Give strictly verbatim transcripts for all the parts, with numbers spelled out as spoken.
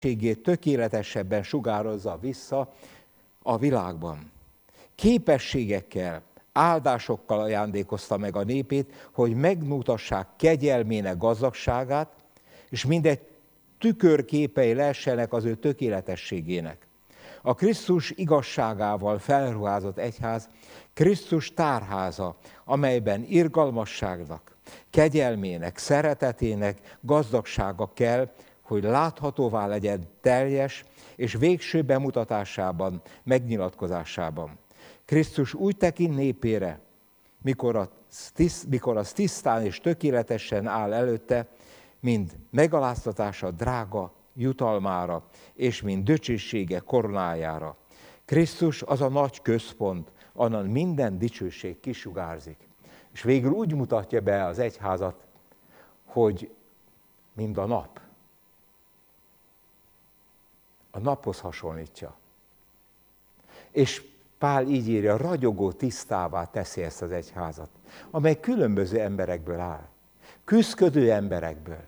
képességét tökéletesebben sugározza vissza a világban. Képességekkel, áldásokkal ajándékozta meg a népét, hogy megmutassák kegyelmének gazdagságát, és mindegy tükörképei lehessenek az ő tökéletességének. A Krisztus igazságával felruházott egyház Krisztus tárháza, amelyben irgalmasságnak, kegyelmének, szeretetének gazdagsága kell, hogy láthatóvá legyen teljes és végső bemutatásában, megnyilatkozásában. Krisztus úgy tekint népére, mikor az, tiszt, mikor az tisztán és tökéletesen áll előtte, mint megaláztatása drága jutalmára, és mint dicsősége koronájára. Krisztus az a nagy központ, onnan minden dicsőség kisugárzik. És végül úgy mutatja be az egyházat, hogy mint a nap. A naphoz hasonlítja. És Pál így írja, ragyogó tisztává teszi ezt az egyházat, amely különböző emberekből áll, küszködő emberekből.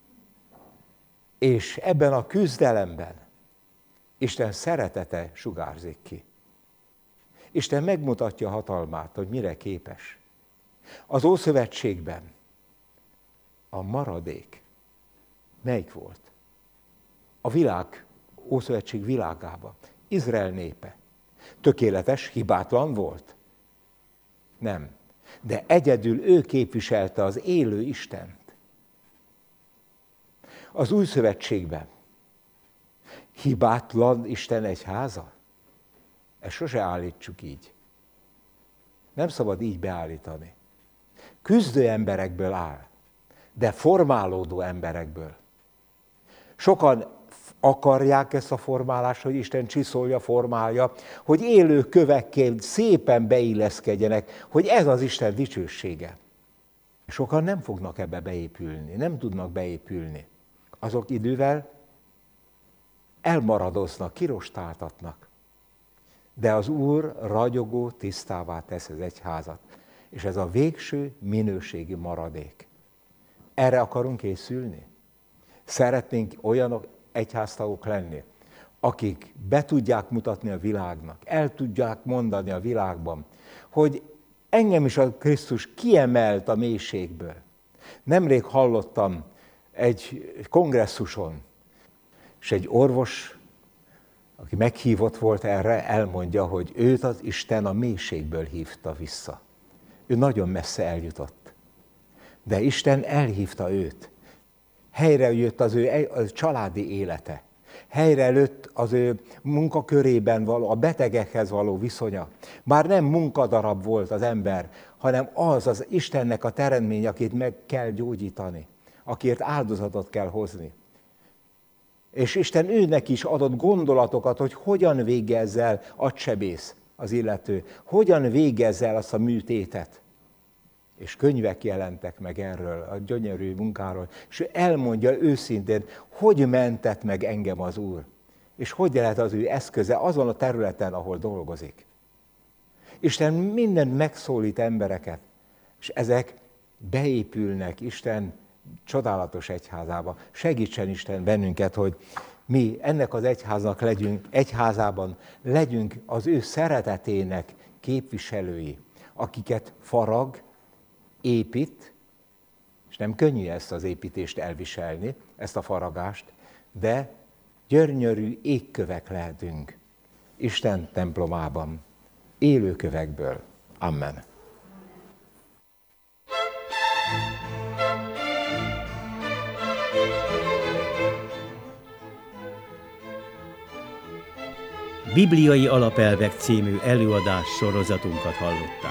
És ebben a küzdelemben Isten szeretete sugárzik ki. Isten megmutatja hatalmát, hogy mire képes. Az Ószövetségben a maradék melyik volt? A világ, Ószövetség világában. Izrael népe. Tökéletes, hibátlan volt? Nem. De egyedül ő képviselte az élő Istent. Az Új Szövetségben hibátlan Isten egyháza? Ezt sose állítsuk így. Nem szabad így beállítani. Küzdő emberekből áll, de formálódó emberekből. Sokan akarják ezt a formálást, hogy Isten csiszolja, formálja, hogy élő kövekként szépen beilleszkedjenek, hogy ez az Isten dicsősége. Sokan nem fognak ebbe beépülni, nem tudnak beépülni. Azok idővel elmaradoznak, kirostáltatnak. De az Úr ragyogó tisztává tesz az egyházat. És ez a végső minőségi maradék. Erre akarunk készülni? Szeretnénk olyanok egyháztagok lenni, akik be tudják mutatni a világnak, el tudják mondani a világban, hogy engem is a Krisztus kiemelt a mélységből. Nemrég hallottam egy kongresszuson, és egy orvos, aki meghívott volt erre, elmondja, hogy őt az Isten a mélységből hívta vissza. Ő nagyon messze eljutott. De Isten elhívta őt. Helyre jött az ő családi élete. Helyre jött az ő munkakörében való, a betegekhez való viszonya. Már nem munkadarab volt az ember, hanem az az Istennek a teremtmény, akit meg kell gyógyítani, akiért áldozatot kell hozni. És Isten őnek is adott gondolatokat, hogy hogyan végezz el agysebész az illető, hogyan végezz el azt a műtétet. És könyvek jelentek meg erről, a gyönyörű munkáról, és ő elmondja őszintén, hogy mentett meg engem az Úr, és hogy lehet az ő eszköze azon a területen, ahol dolgozik. Isten mindent megszólít embereket, és ezek beépülnek Isten csodálatos egyházába. Segítsen Isten bennünket, hogy mi ennek az egyháznak legyünk, egyházában legyünk az ő szeretetének képviselői, akiket farag, épít, és nem könnyű ezt az építést elviselni, ezt a faragást, de gyönyörű égkövek lehetünk Isten templomában, élő kövekből. Amen. Bibliai Alapelvek című előadás sorozatunkat hallották.